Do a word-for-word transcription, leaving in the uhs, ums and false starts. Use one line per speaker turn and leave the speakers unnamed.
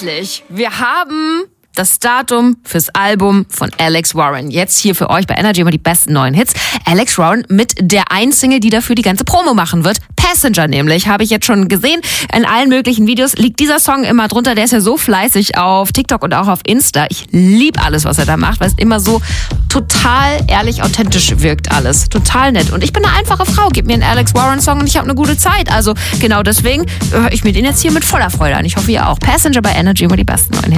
Endlich! Wir haben das Datum fürs Album von Alex Warren. Jetzt hier für euch bei Energy immer die besten neuen Hits. Alex Warren mit der einen Single, die dafür die ganze Promo machen wird. Passenger nämlich, habe ich jetzt schon gesehen. In allen möglichen Videos liegt dieser Song immer drunter. Der ist ja so fleißig auf TikTok und auch auf Insta. Ich liebe alles, was er da macht, weil es immer so total ehrlich, authentisch wirkt alles. Total nett. Und ich bin eine einfache Frau. Gib mir einen Alex Warren Song und ich habe eine gute Zeit. Also genau deswegen höre ich mir den jetzt hier mit voller Freude an. Ich hoffe, ihr auch. Passenger bei Energy immer die besten neuen Hits.